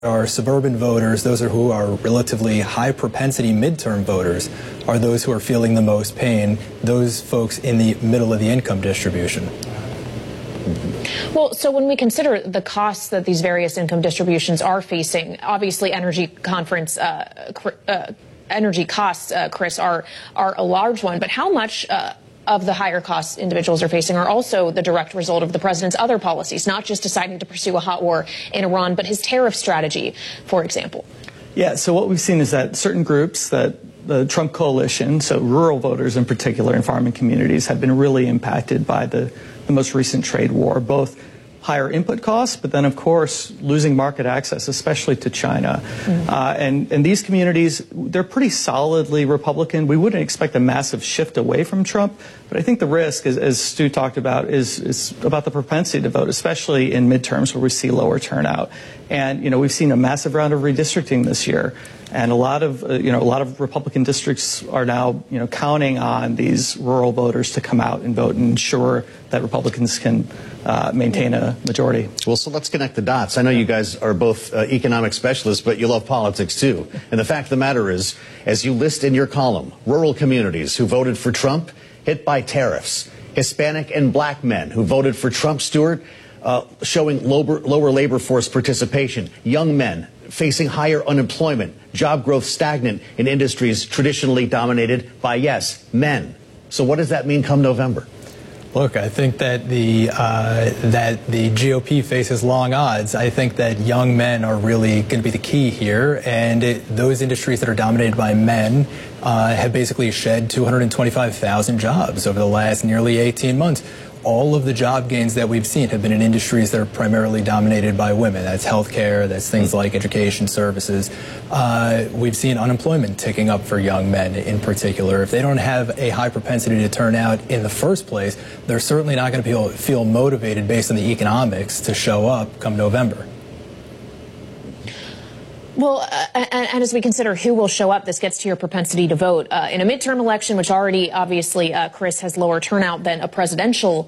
Our suburban voters, those are who are relatively high propensity midterm voters, are those who are feeling the most pain, those folks in the middle of the income distribution. Well, so when we consider the costs that these various income distributions are facing, obviously energy costs, Chris, are a large one. But how much of the higher costs individuals are facing are also the direct result of the president's other policies, not just deciding to pursue a hot war in Iran, but his tariff strategy, for example? Yeah, so what we've seen is that certain groups, that the Trump coalition, so rural voters in particular in farming communities, have been really impacted by the most recent trade war, both higher input costs, but then, of course, losing market access, especially to China. And these communities, they're pretty solidly Republican. We wouldn't expect a massive shift away from Trump, but I think the risk, as Stu talked about, is about the propensity to vote, especially in midterms where we see lower turnout. And, we've seen a massive round of redistricting this year. And a lot of Republican districts are now, counting on these rural voters to come out and vote and ensure that Republicans can maintain a majority. Well, so let's connect the dots. I know you guys are both economic specialists, but you love politics too. And the fact of the matter is, as you list in your column, rural communities who voted for Trump hit by tariffs, Hispanic and black men who voted for Trump, Stuart, showing lower labor force participation, young men facing higher unemployment, job growth stagnant in industries traditionally dominated by, yes, men. So what does that mean come November? Look, I think that the GOP faces long odds. I think that young men are really going to be the key here, and those industries that are dominated by men have basically shed 225,000 jobs over the last nearly 18 months. All of the job gains that we've seen have been in industries that are primarily dominated by women. That's healthcare, that's things like education services. We've seen unemployment ticking up for young men in particular. If they don't have a high propensity to turn out in the first place, they're certainly not going to feel motivated based on the economics to show up come November. Well, and as we consider who will show up, this gets to your propensity to vote. In a midterm election, which already, obviously, Chris, has lower turnout than a presidential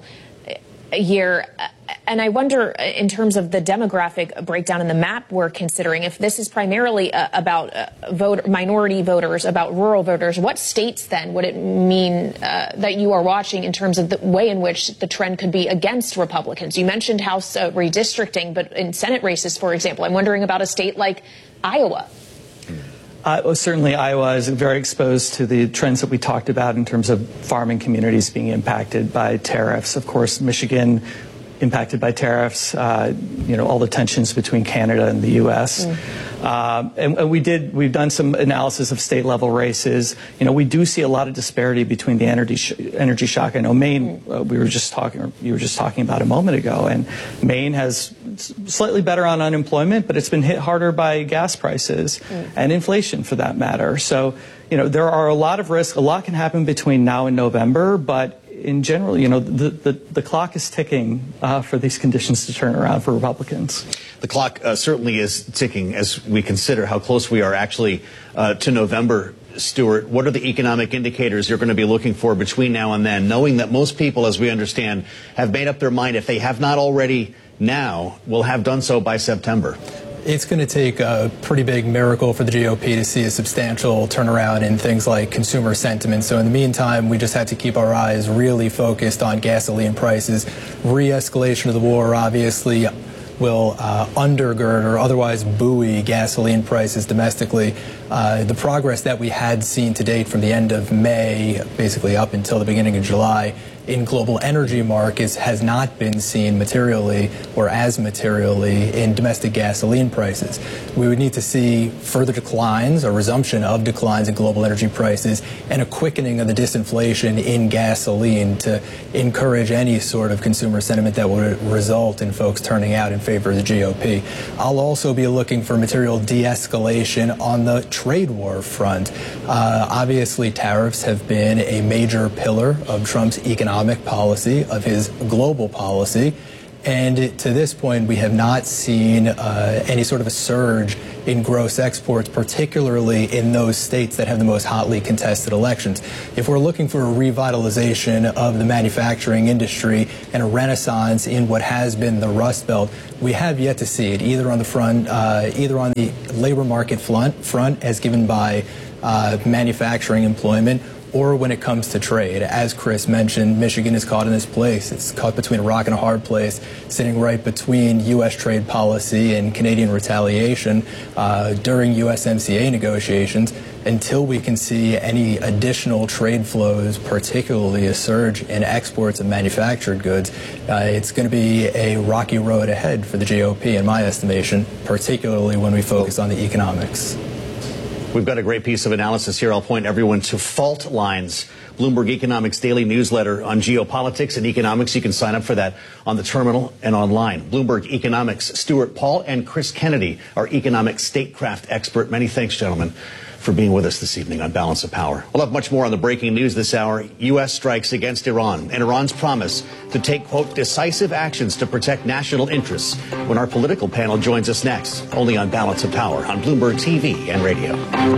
year. And I wonder, in terms of the demographic breakdown in the map we're considering, if this is primarily about minority voters, about rural voters, what states then would it mean that you are watching in terms of the way in which the trend could be against Republicans? You mentioned House redistricting, but in Senate races, for example, I'm wondering about a state like Iowa. Well, certainly Iowa is very exposed to the trends that we talked about in terms of farming communities being impacted by tariffs. Of course, Michigan impacted by tariffs, all the tensions between Canada and the U.S. And we've done some analysis of state level races. We do see a lot of disparity between the energy shock. I know Maine, you were just talking about a moment ago, and Maine has slightly better on unemployment, but it's been hit harder by gas prices and inflation for that matter. So, there are a lot of risks. A lot can happen between now and November, but in general, the clock is ticking for these conditions to turn around for Republicans. The clock certainly is ticking as we consider how close we are actually to November. Stuart, what are the economic indicators you're going to be looking for between now and then, knowing that most people, as we understand, have made up their mind, if they have not already now, will have done so by September? It's going to take a pretty big miracle for the GOP to see a substantial turnaround in things like consumer sentiment. So in the meantime, we just have to keep our eyes really focused on gasoline prices. Re-escalation of the war obviously will undergird or otherwise buoy gasoline prices domestically. The progress that we had seen to date from the end of May, basically up until the beginning of July, in global energy markets has not been seen materially or as materially in domestic gasoline prices. We would need to see further declines or resumption of declines in global energy prices and a quickening of the disinflation in gasoline to encourage any sort of consumer sentiment that would result in folks turning out in favor of the GOP. I'll also be looking for material de-escalation on the trade war front. Obviously, tariffs have been a major pillar of Trump's economic policy, of his global policy. And to this point, we have not seen any sort of a surge in gross exports, particularly in those states that have the most hotly contested elections. If we're looking for a revitalization of the manufacturing industry and a renaissance in what has been the Rust Belt, we have yet to see it, either on the labor market front as given by manufacturing employment, or when it comes to trade. As Chris mentioned, Michigan is caught in this place. It's caught between a rock and a hard place, sitting right between U.S. trade policy and Canadian retaliation during USMCA negotiations. Until we can see any additional trade flows, particularly a surge in exports of manufactured goods, it's going to be a rocky road ahead for the GOP, in my estimation, particularly when we focus on the economics. We've got a great piece of analysis here. I'll point everyone to Fault Lines, Bloomberg Economics daily newsletter on geopolitics and economics. You can sign up for that on the terminal and online. Bloomberg Economics, Stuart Paul and Chris Kennedy, our economic statecraft expert. Many thanks, gentlemen, for being with us this evening on Balance of Power. We'll have much more on the breaking news this hour. U.S. strikes against Iran and Iran's promise to take, quote, decisive actions to protect national interests when our political panel joins us next, only on Balance of Power on Bloomberg TV and radio.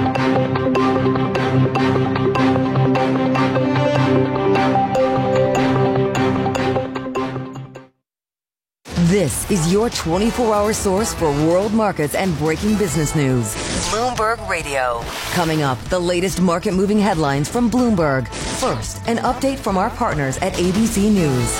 This is your 24-hour source for world markets and breaking business news. Bloomberg Radio. Coming up, the latest market-moving headlines from Bloomberg. First, an update from our partners at ABC News.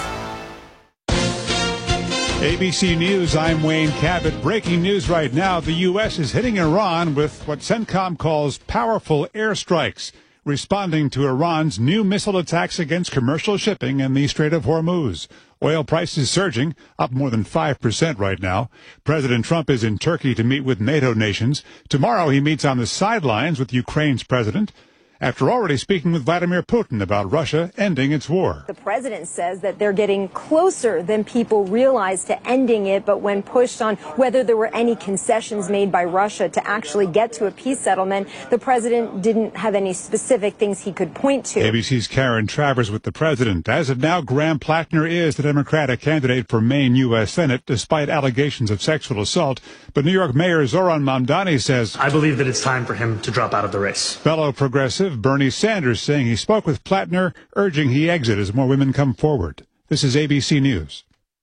ABC News, I'm Wayne Cabot. Breaking news right now, the U.S. is hitting Iran with what CENTCOM calls powerful airstrikes, responding to Iran's new missile attacks against commercial shipping in the Strait of Hormuz. Oil prices surging, up more than 5% right now. President Trump is in Turkey to meet with NATO nations. Tomorrow he meets on the sidelines with Ukraine's president, after already speaking with Vladimir Putin about Russia ending its war. The president says that they're getting closer than people realize to ending it, but when pushed on whether there were any concessions made by Russia to actually get to a peace settlement, the president didn't have any specific things he could point to. ABC's Karen Travers with the president. As of now, Graham Plattner is the Democratic candidate for Maine U.S. Senate, despite allegations of sexual assault. But New York Mayor Zoran Mamdani says, I believe that it's time for him to drop out of the race. Fellow progressive Bernie Sanders saying he spoke with Plattner, urging he exit as more women come forward. This is ABC News.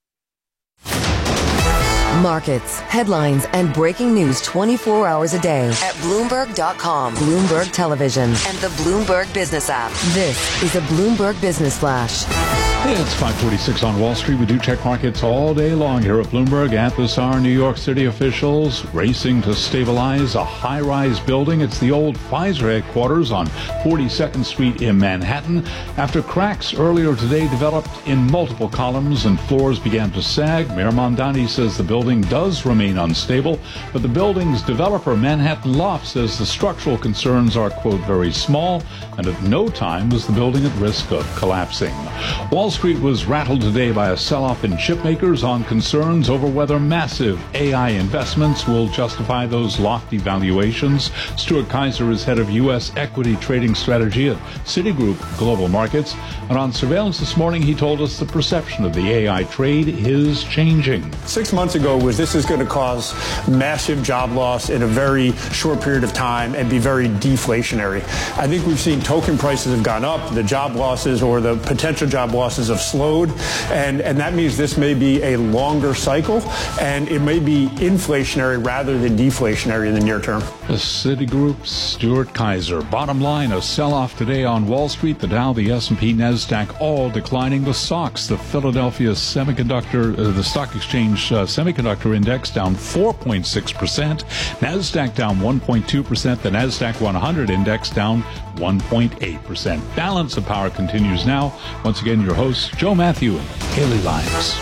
Markets, headlines, and breaking news 24 hours a day at Bloomberg.com, Bloomberg Television, and the Bloomberg Business app. This is a Bloomberg Business Flash. It's 5:46 on Wall Street. We do check markets all day long here at Bloomberg. At this hour, New York City officials racing to stabilize a high-rise building. It's the old Pfizer headquarters on 42nd Street in Manhattan. After cracks earlier today developed in multiple columns and floors began to sag, Mayor Mamdani says the building does remain unstable, but the building's developer, Manhattan Loft, says the structural concerns are, quote, very small, and at no time was the building at risk of collapsing. Wall Street was rattled today by a sell-off in chipmakers on concerns over whether massive AI investments will justify those lofty valuations. Stuart Kaiser is head of U.S. equity trading strategy at Citigroup Global Markets. And on surveillance this morning, he told us the perception of the AI trade is changing. 6 months ago was this is going to cause massive job loss in a very short period of time and be very deflationary. I think we've seen token prices have gone up, the job losses or the potential job losses have slowed, and that means this may be a longer cycle, and it may be inflationary rather than deflationary in the near term. The Citigroup's Stuart Kaiser. Bottom line, a sell-off today on Wall Street. The Dow, the S&P, NASDAQ all declining. The SOX, the Philadelphia Semiconductor, the Stock Exchange Semiconductor Index down 4.6%. NASDAQ down 1.2%. The NASDAQ 100 Index down 1.8%. Balance of Power continues now. Once again, your hosts, Joe Matthew and Haley Lyons.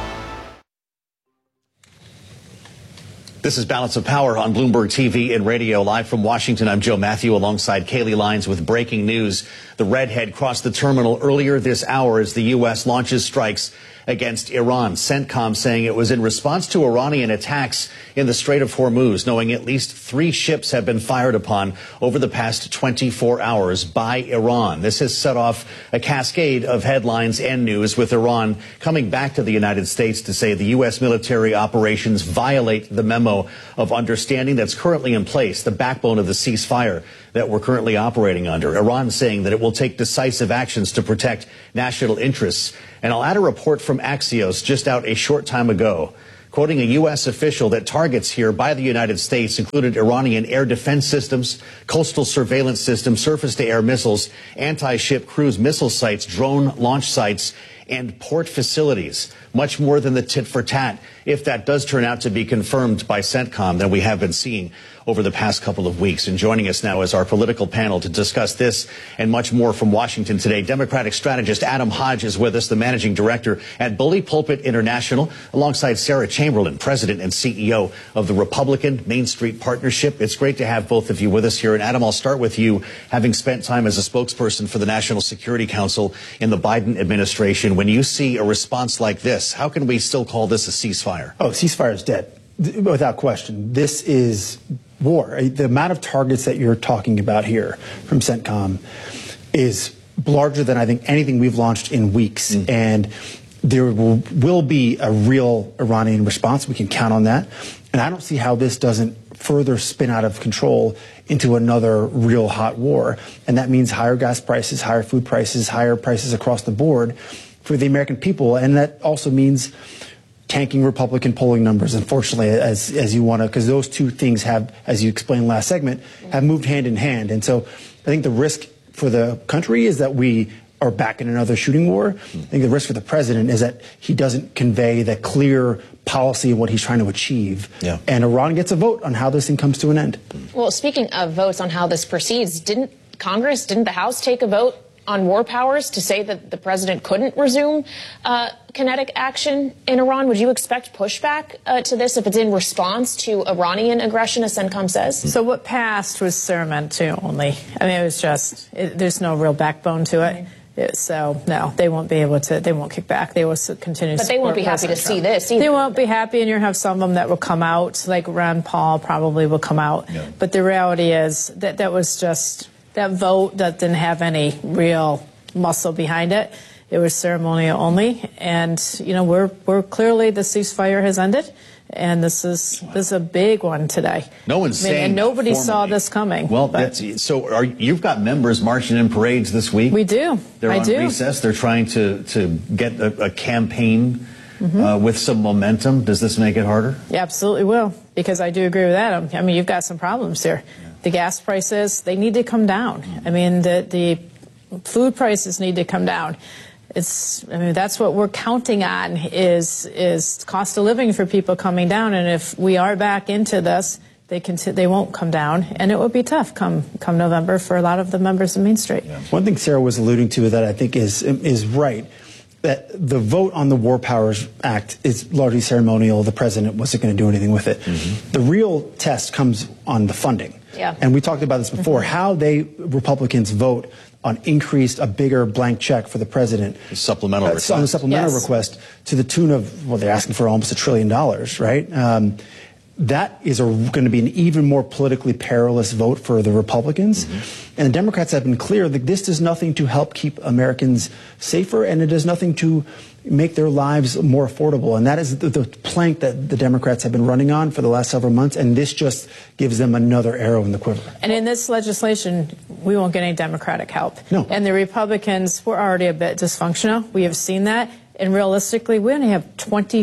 This is Balance of Power on Bloomberg TV and radio. Live from Washington, I'm Joe Matthew alongside Kaylee Lyons with breaking news. The redhead crossed the terminal earlier this hour as the U.S. launches strikes against Iran. CENTCOM saying it was in response to Iranian attacks in the Strait of Hormuz, knowing at least 3 ships have been fired upon over the past 24 hours by Iran. This has set off a cascade of headlines and news, with Iran coming back to the United States to say the U.S. military operations violate the memo of understanding that's currently in place, the backbone of the ceasefire that we're currently operating under. Iran saying that it will take decisive actions to protect national interests. And I'll add a report from Axios just out a short time ago, quoting a U.S. official that targets here by the United States included Iranian air defense systems, coastal surveillance systems, surface-to-air missiles, anti-ship cruise missile sites, drone launch sites, and port facilities. Much more than the tit for tat, if that does turn out to be confirmed by CENTCOM, than we have been seeing over the past couple of weeks. And joining us now is our political panel to discuss this and much more from Washington today. Democratic strategist Adam Hodge is with us, the managing director at Bully Pulpit International, alongside Sarah Chamberlain, president and CEO of the Republican Main Street Partnership. It's great to have both of you with us here. And Adam, I'll start with you, having spent time as a spokesperson for the National Security Council in the Biden administration. When you see a response like this, how can we still call this a ceasefire? Oh, ceasefire is dead, without question. This is war. The amount of targets that you're talking about here from CENTCOM is larger than I think anything we've launched in weeks. And there will be a real Iranian response. We can count on that. And I don't see how this doesn't further spin out of control into another real hot war. And that means higher gas prices, higher food prices, higher prices across the board for the American people. And that also means tanking Republican polling numbers, unfortunately, as you want to, because those two things have, as you explained last segment, have moved hand in hand. And so I think the risk for the country is that we are back in another shooting war. I think the risk for the president is that he doesn't convey the clear policy of what he's trying to achieve. And Iran gets a vote on how this thing comes to an end. Well, speaking of votes on how this proceeds, didn't the House take a vote on war powers to say that the president couldn't resume kinetic action in Iran? Would you expect pushback to this if it's in response to Iranian aggression, as CENTCOM says? So what passed was Ceremonio only. I mean, it was just, there's no real backbone to it. So, no, they won't be able to, they won't kick back. They will continue to support. But they won't be happy to see this either. They won't be happy, and you'll have some of them that will come out, like Ron Paul probably will come out. But the reality is that that was just that vote that didn't have any real muscle behind it. It was ceremonial only. And, you know, we're clearly, the ceasefire has ended. And this is a big one today. No one's saying and nobody formally saw this coming. Well, you've got members marching in parades this week. We do. They're on recess. They're trying to get a campaign with some momentum. Does this make it harder? Yeah, absolutely will. Because I do agree with Adam. I mean, you've got some problems here. The gas prices, they need to come down. I mean, the food prices need to come down. That's what we're counting on is cost of living for people coming down. And if we are back into this, they won't come down, and it will be tough come November for a lot of the members of Main Street. One thing Sarah was alluding to that I think is right, that the vote on the War Powers Act is largely ceremonial. The president wasn't going to do anything with it. The real test comes on the funding. And we talked about this before, how Republicans vote on a bigger blank check for the president. The supplemental request. On the supplemental request to the tune of, well, they're asking for almost $1 trillion, right? That is going to be an even more politically perilous vote for the Republicans. And the Democrats have been clear that this does nothing to help keep Americans safer, and it does nothing to make their lives more affordable. And that is the plank that the Democrats have been running on for the last several months, and this just gives them another arrow in the quiver. And in this legislation, we won't get any Democratic help. No. And the Republicans were already a bit dysfunctional. We have seen that. And realistically, we only have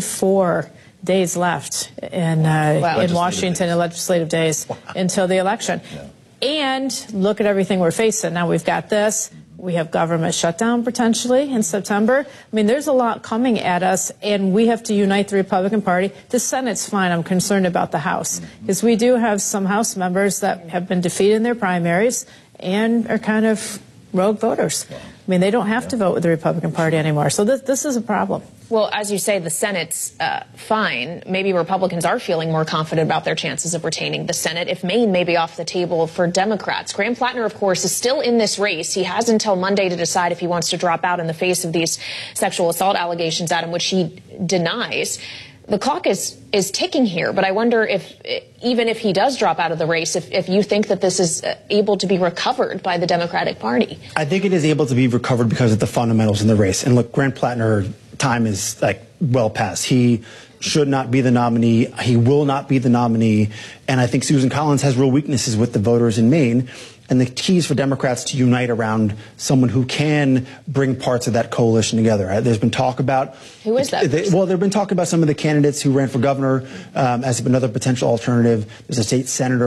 24 days left in Washington, in legislative days, until the election. And look at everything we're facing. Now we've got this. We have government shutdown potentially in September. I mean, there's a lot coming at us, and we have to unite the Republican Party. The Senate's fine. I'm concerned about the House, because we do have some House members that have been defeated in their primaries and are kind of rogue voters. I mean, they don't have to vote with the Republican Party anymore. So this is a problem. Well, as you say, the Senate's fine. Maybe Republicans are feeling more confident about their chances of retaining the Senate if Maine may be off the table for Democrats. Graham Plattner, of course, is still in this race. He has until Monday to decide if he wants to drop out in the face of these sexual assault allegations at him, which he denies. The clock is ticking here, but I wonder if, even if he does drop out of the race, if you think that this is able to be recovered by the Democratic Party. I think it is able to be recovered because of the fundamentals in the race. And look, Graham Plattner, time is well past. He should not be the nominee. He will not be the nominee. And I think Susan Collins has real weaknesses with the voters in Maine. And the key is for Democrats to unite around someone who can bring parts of that coalition together. There's been talk about... Who is that? Well, there have been talk about some of the candidates who ran for governor as another potential alternative. There's a state senator